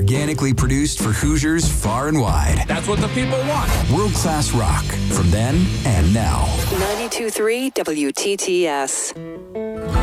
organically produced for Hoosiers far and wide. That's what the people want. World-class rock from then and now. 92.3 WTTS.